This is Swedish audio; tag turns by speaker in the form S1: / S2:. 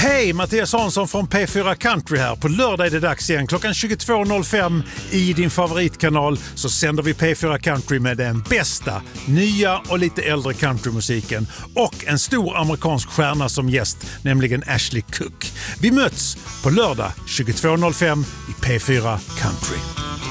S1: Hej, Mattias Hansson från P4 Country här. På lördag är det dags igen. Klockan 22.05 i din favoritkanal så sänder vi P4 Country med den bästa, nya och lite äldre countrymusiken. Och en stor amerikansk stjärna som gäst, nämligen Ashley Cook. Vi möts på lördag 22.05 i P4 Country.